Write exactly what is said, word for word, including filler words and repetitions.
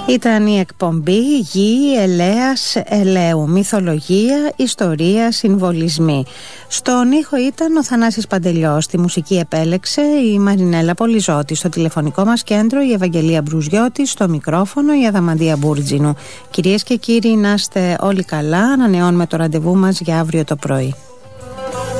Ήταν η εκπομπή Γη Ελέας Ελαίου, μυθολογία, ιστορία, συμβολισμοί. Στον ήχο ήταν ο Θανάσης Παντελιός, στη μουσική επέλεξε η Μαρινέλα Πολυζώτη, στο τηλεφωνικό μας κέντρο η Ευαγγελία Μπρουζιώτη, στο μικρόφωνο η Αδαμαντία Μπούρτζινου. Κυρίες και κύριοι, να είστε όλοι καλά, ανανεώνουμε το ραντεβού μας για αύριο το πρωί.